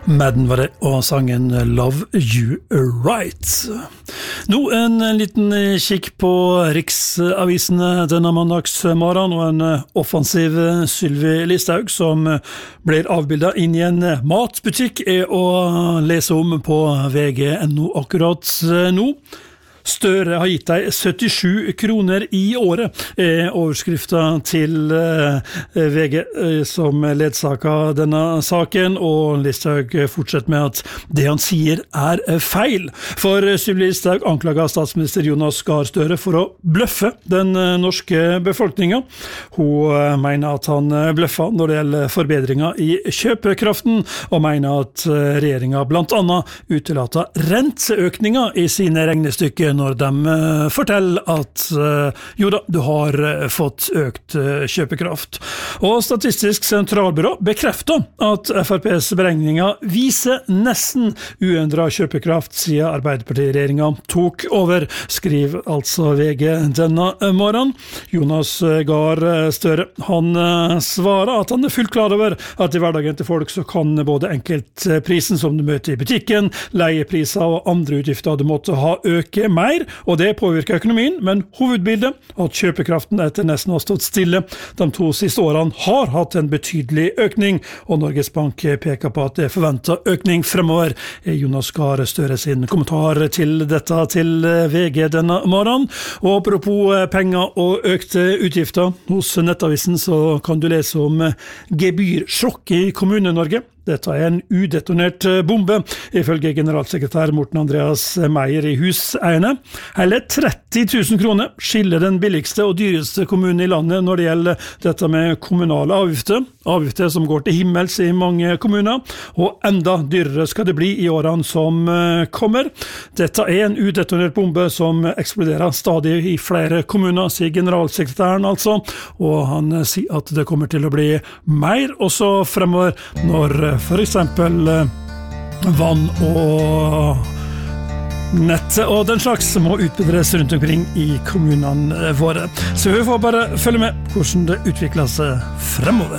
Madden var det, og sangen Love You Right. Nå en liten kikk på riksavisene denne mandagsmorgen, og en offensiv Sylvi Listhaug som blir avbildet inn i en matbutikk å lese om på VG.no akkurat nå. Støre har gitt deg 77 kroner i året, overskriften til VG som ledsaker denne saken, og Listhaug fortsetter med at det han sier feil. For Sylvi Listhaug anklager statsminister Jonas Gahr Støre for å bløffe den norske befolkningen. Hun mener at han bløffer når det gjelder forbedringer i kjøpekraften, og mener at regjeringen blant annet utelater renteøkninger i sine regnestykker når de forteller at jo da, du har fått økt kjøpekraft. Og Statistisk sentralbyrå bekrefter at FrPs beregninger viser nesten uendret kjøpekraft siden Arbeiderparti-regjeringen tok over, skriver altså VG denne morgenen. Jonas Gahr Støre, han svarer at han fullt klar over at i hverdagen til folk så kan både enkeltprisen som du møter i butikken, leiepriser og andre utgifter du måtte ha øke mer, og det påvirker økonomien, men hovedbildet, at kjøpekraften etter nesten har stått stille de 2 siste årene, har hatt en betydelig økning, og Norges Bank peker på at det forventet økning fremover. Jonas Gahr Støre sin kommentar til dette til VG denne morgenen. Og apropos penger og økte utgifter, hos Nettavisen så kan du lese om gebyrsjokk i Kommune-Norge. Dette en udetonert bombe, ifølge generalsekretær Morten Andreas Meyer i Huseierne. Hele 30 000 kroner skiller den billigste og dyreste kommunen i landet når det gjelder dette med kommunale avgifter. Avgifter som går til himmels i mange kommuner, og enda dyrere skal det bli i årene som kommer. Dette en udetonert bombe som eksploderer stadig i flere kommuner, sier generalsekretæren altså, og han sier at det kommer til å bli mer også fremover når for eksempel vann og nettet og den slags må utbedres rundt omkring i kommunene våre. Så vi får bare følge med hvordan det utvikler seg fremover.